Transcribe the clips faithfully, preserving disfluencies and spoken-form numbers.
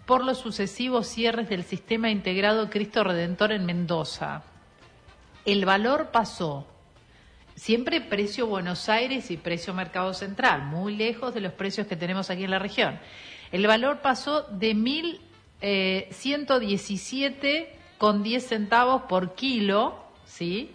por los sucesivos cierres del sistema integrado Cristo Redentor en Mendoza. El valor pasó, siempre precio Buenos Aires y precio Mercado Central, muy lejos de los precios que tenemos aquí en la región. El valor pasó de mil ciento diecisiete con diez centavos por kilo, ¿sí?,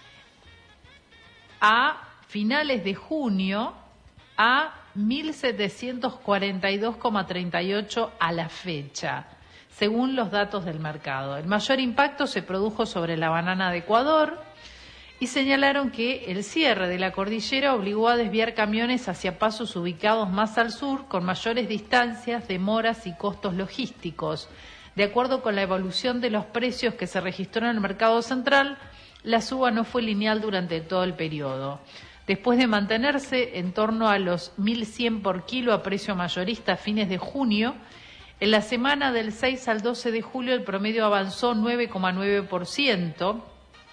a finales de junio a mil setecientos cuarenta y dos con treinta y ocho a la fecha, según los datos del mercado. El mayor impacto se produjo sobre la banana de Ecuador y señalaron que el cierre de la cordillera obligó a desviar camiones hacia pasos ubicados más al sur con mayores distancias, demoras y costos logísticos. De acuerdo con la evolución de los precios que se registró en el mercado central, la suba no fue lineal durante todo el periodo. Después de mantenerse en torno a los mil cien por kilo a precio mayorista a fines de junio, en la semana del seis al doce de julio el promedio avanzó nueve coma nueve por ciento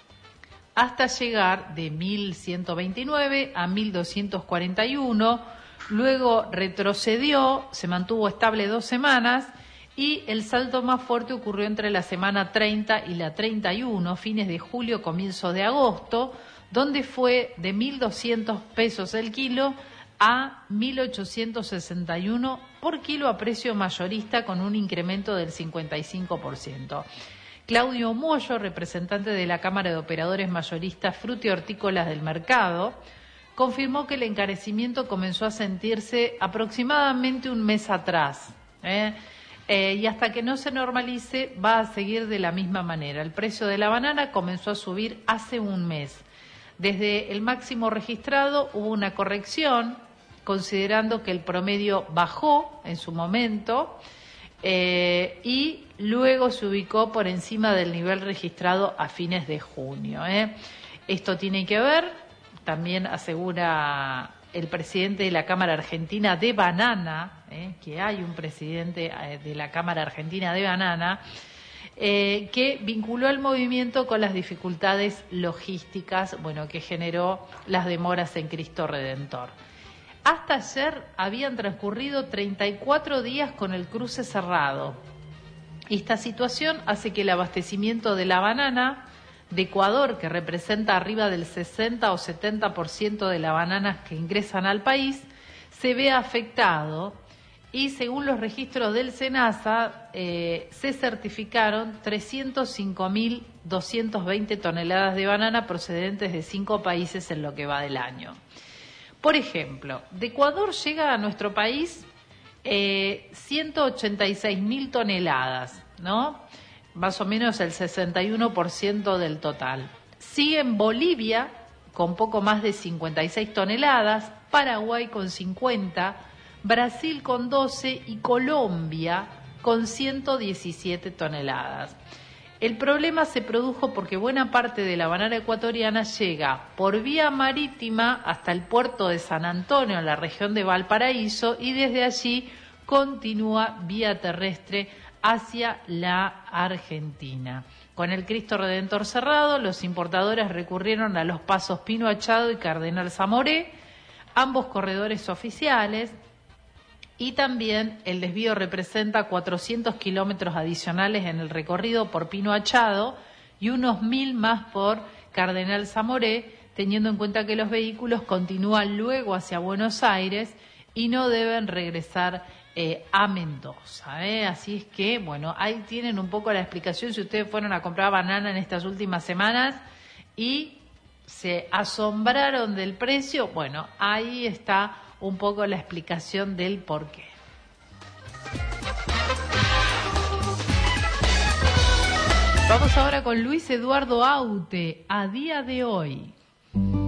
hasta llegar de mil ciento veintinueve a mil doscientos cuarenta y uno, luego retrocedió, se mantuvo estable dos semanas y el salto más fuerte ocurrió entre la semana treinta y la treinta y uno, fines de julio, comienzo de agosto, donde fue de mil doscientos pesos el kilo a mil ochocientos sesenta y uno por kilo a precio mayorista, con un incremento del cincuenta y cinco por ciento. Claudio Moyo, representante de la Cámara de Operadores Mayoristas Frutihortícolas del Mercado, confirmó que el encarecimiento comenzó a sentirse aproximadamente un mes atrás, ¿eh? Eh, y hasta que no se normalice va a seguir de la misma manera. El precio de la banana comenzó a subir hace un mes. Desde el máximo registrado hubo una corrección, considerando que el promedio bajó en su momento eh, y luego se ubicó por encima del nivel registrado a fines de junio. ¿eh? Esto tiene que ver, también asegura el presidente de la Cámara Argentina de Banana, eh, que hay un presidente de la Cámara Argentina de Banana, eh, que vinculó el movimiento con las dificultades logísticas, bueno, que generó las demoras en Cristo Redentor. Hasta ayer habían transcurrido treinta y cuatro días con el cruce cerrado. Esta situación hace que el abastecimiento de la banana de Ecuador, que representa arriba del sesenta o setenta por ciento de las bananas que ingresan al país, se vea afectado y según los registros del SENASA eh, se certificaron trescientos cinco mil doscientas veinte toneladas de banana procedentes de cinco países en lo que va del año. Por ejemplo, de Ecuador llega a nuestro país eh, ciento ochenta y seis mil toneladas, ¿no? Más o menos el sesenta y uno por ciento del total. Sigue en Bolivia con poco más de cincuenta y seis toneladas, Paraguay con cincuenta, Brasil con doce y Colombia con ciento diecisiete toneladas. El problema se produjo porque buena parte de la banana ecuatoriana llega por vía marítima hasta el puerto de San Antonio, en la región de Valparaíso, y desde allí continúa vía terrestre hacia la Argentina. Con el Cristo Redentor cerrado, los importadores recurrieron a los pasos Pino Achado y Cardenal Zamoré, ambos corredores oficiales, y también el desvío representa cuatrocientos kilómetros adicionales en el recorrido por Pino Achado y unos mil más por Cardenal Zamoré, teniendo en cuenta que los vehículos continúan luego hacia Buenos Aires y no deben regresar eh, a Mendoza. ¿eh? Así es que, bueno, ahí tienen un poco la explicación si ustedes fueron a comprar banana en estas últimas semanas y se asombraron del precio. Bueno, ahí está un poco la explicación del porqué. Vamos ahora con Luis Eduardo Aute, a día de hoy.